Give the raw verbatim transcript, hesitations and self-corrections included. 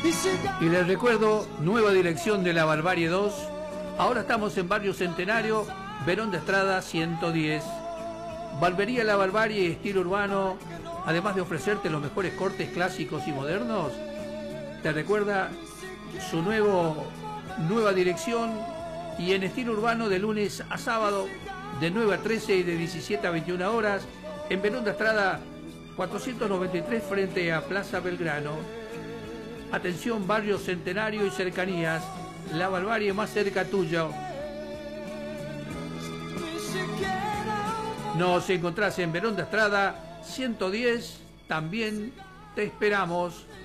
Y les recuerdo, nueva dirección de la Barbarie dos. Ahora estamos en Barrio Centenario, Verón de Estrada ciento diez. Barbería La Barbarie, estilo urbano, además de ofrecerte los mejores cortes clásicos y modernos, te recuerda su nuevo, nueva dirección y en estilo urbano de lunes a sábado, de nueve a trece y de diecisiete a veintiuna horas, en Verón de Estrada cuatrocientos noventa y tres frente a Plaza Belgrano. Atención, Barrio Centenario y cercanías, La Barbarie más cerca tuyo. Nos encontrás en Verón de Estrada ciento diez, también te esperamos.